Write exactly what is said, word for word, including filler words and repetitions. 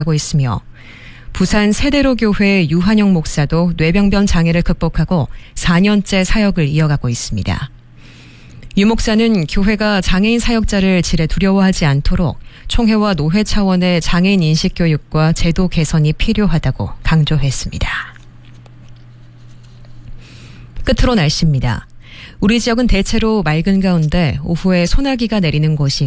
하고 있으며 부산 세대로교회 유한영 목사도 뇌병변 장애를 극복하고 사 년째 사역을 이어가고 있습니다. 유 목사는 교회가 장애인 사역자를 지레 두려워하지 않도록 총회와 노회 차원의 장애인 인식 교육과 제도 개선이 필요하다고 강조했습니다. 끝으로 날씨입니다. 우리 지역은 대체로 맑은 가운데 오후에 소나기가 내리는 곳이